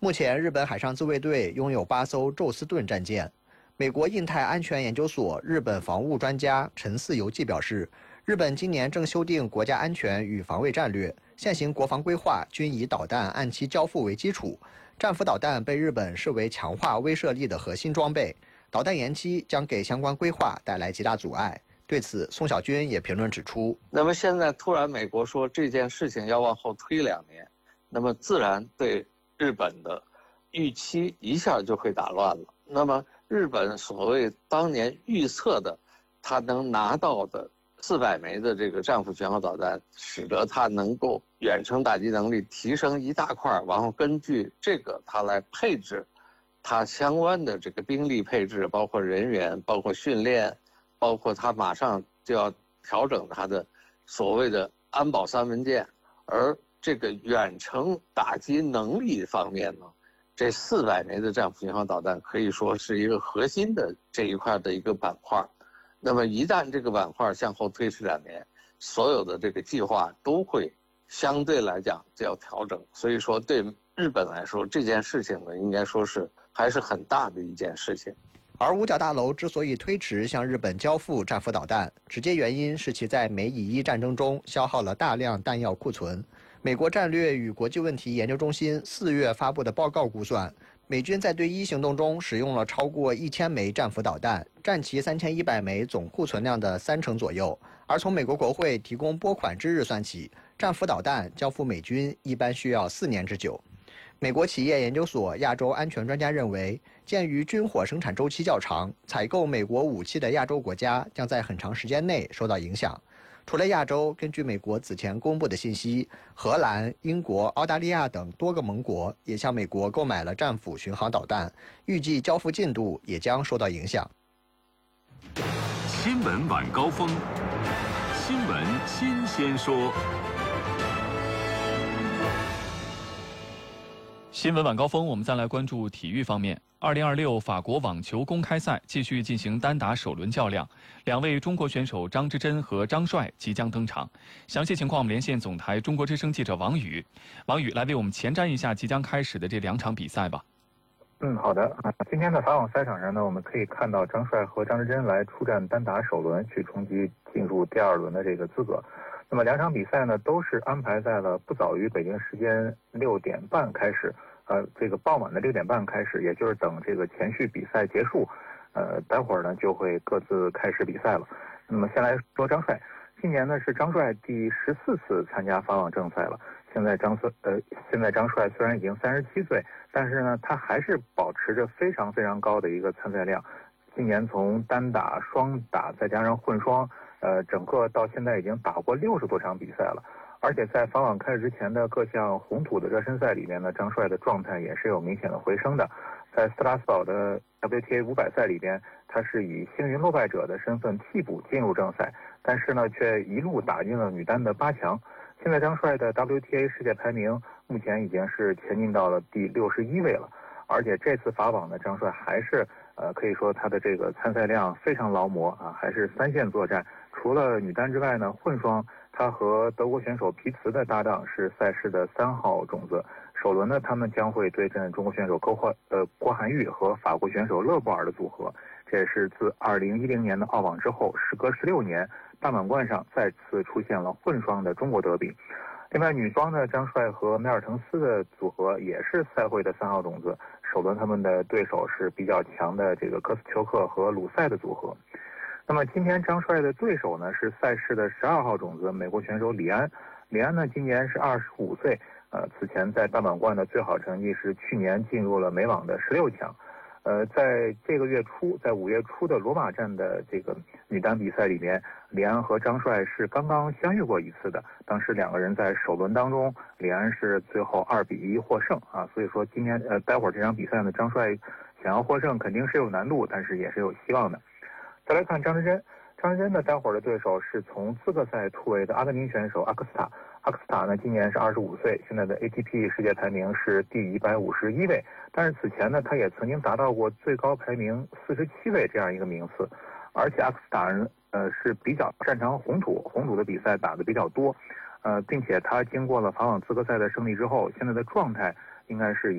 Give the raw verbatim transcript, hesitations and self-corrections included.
目前，日本海上自卫队拥有八艘宙斯盾战舰。美国印太安全研究所日本防务专家陈四游纪表示，日本今年正修订国家安全与防卫战略，现行国防规划均以导弹按期交付为基础。战斧导弹被日本视为强化威慑力的核心装备，导弹延期将给相关规划带来极大阻碍。对此，宋小军也评论指出， 那么现在突然美国说这件事情要往后推两年，那么自然对日本的预期一下就会打乱了。那么日本所谓当年预测的，他能拿到的四百枚的这个战斧巡航导弹，使得他能够远程打击能力提升一大块，然后根据这个他来配置他相关的这个兵力配置，包括人员，包括训练，包括他马上就要调整他的所谓的安保三文件。而这个远程打击能力方面呢，这四百枚的战斧巡航导弹可以说是一个核心的这一块的一个板块。那么一旦这个板块向后推迟两年，所有的这个计划都会相对来讲就要调整。所以说对日本来说，这件事情呢，应该说是还是很大的一件事情。 而五角大楼之所以推迟向日本交付战斧导弹，直接原因是其在美以伊战争中消耗了大量弹药库存。美国战略与国际问题研究中心四月发布的报告估算，美军在对伊行动中使用了超过一千枚战斧导弹，占其三千一百枚总库存量的三成左右。而从美国国会提供拨款之日算起，战斧导弹交付美军一般需要四年之久。美国企业研究所亚洲安全专家认为，鉴于军火生产周期较长，采购美国武器的亚洲国家将在很长时间内受到影响。除了亚洲，根据美国此前公布的信息，荷兰、英国、澳大利亚等多个盟国也向美国购买了战斧巡航导弹，预计交付进度也将受到影响。 新闻晚高峰，新闻新鲜说。 新闻晚高峰，我们再来关注体育方面。二零二六法国网球公开赛继续进行单打首轮较量，两位中国选手张之臻和张帅即将登场。详细情况我们连线总台中国之声记者王宇。王宇来为我们前瞻一下即将开始的这两场比赛吧。 嗯，好的。今天的法网赛场上呢，我们可以看到张帅和张之臻来出战单打首轮，去冲击进入第二轮的这个资格。那么两场比赛呢，都是安排在了不早于北京时间六点半开始。呃，这个傍晚的六点半开始，也就是等这个前序比赛结束，呃，待会儿呢就会各自开始比赛了。那么先来说张帅，今年呢是张帅第十四次参加法网正赛了。现在张帅呃，现在张帅虽然已经三十七岁，但是呢他还是保持着非常非常高的一个参赛量。今年从单打、双打再加上混双，呃，整个到现在已经打过六十多场比赛了。而且在法网开始之前的各项红土的热身赛里面呢，张帅的状态也是有明显的回升的。在斯拉斯堡的 W T A 五百赛里边，他是以星云落败者的身份替补进入正赛，但是呢却一路打进了女单的八强。现在张帅的 W T A 世界排名目前已经是前进到了第六十一位了。而且这次法网呢，张帅还是呃可以说他的这个参赛量非常劳模啊，还是三线作战。除了女单之外呢，混双他和德国选手皮茨的搭档是赛事的三号种子。首轮呢，他们将会对阵中国选手郭焕呃郭涵玉和法国选手勒布尔的组合。这也是自二零一零年的澳网之后，时隔十六年，大满贯上再次出现了混双的中国德比。另外女双呢，张帅和梅尔滕斯的组合也是赛会的三号种子。首轮他们的对手是比较强的这个科斯丘克和鲁塞的组合。那么今天张帅的对手呢是赛事的十二号种子美国选手李安。李安呢今年是二十五岁，呃，此前在大满贯的最好成绩是去年进入了美网的十六强。呃，在这个月初，在五月初的罗马站的这个女单比赛里面，李安和张帅是刚刚相遇过一次的。当时两个人在首轮当中，李安是最后二比一获胜啊。所以说今天呃，待会儿这场比赛呢，张帅想要获胜肯定是有难度，但是也是有希望的。再来看张之臻，张之臻呢，待会儿的对手是从资格赛突围的阿根廷选手阿克斯塔。阿克斯塔呢，今年是二十五岁，现在的 A T P 世界排名是第一百五十一位。但是此前呢，他也曾经达到过最高排名四十七位这样一个名次。而且阿克斯塔人呃是比较擅长红土，红土的比赛打得比较多，呃，并且他经过了法网资格赛的胜利之后，现在的状态应该是